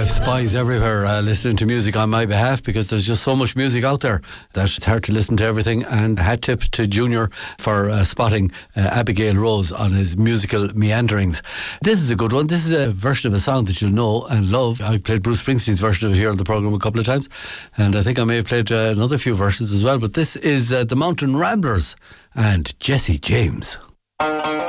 I've spies everywhere listening to music on my behalf because there's just so much music out there that it's hard to listen to everything. And hat tip to Junior for spotting Abigail Rose on his musical meanderings. This is a good one. This is a version of a song that you'll know and love. I've played Bruce Springsteen's version of it here on the programme a couple of times, and I think I may have played another few versions as well. But this is the Mountain Ramblers and Jesse James.